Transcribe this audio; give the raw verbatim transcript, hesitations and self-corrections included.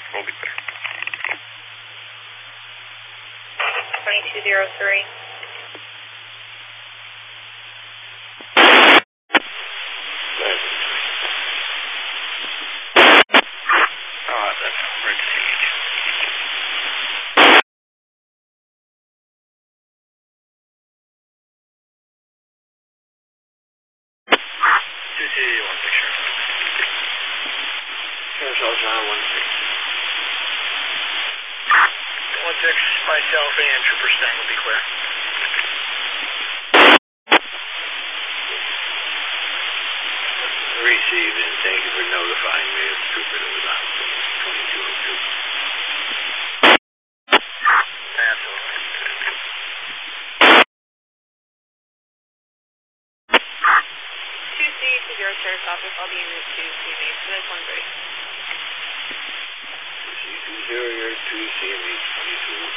We'll be there. twenty-two zero three. Oh, that's emergency gauge. two C one six, sure. Carousel John one six. one six, myself and Trooper Stang will be clear. Received, and thank you for notifying me of the trooper that was on twenty-two oh two. Absolutely. two C to zero service office, I'll be in route to C M H, so that's one break. two C two zero, you're two C M H twenty-two oh two.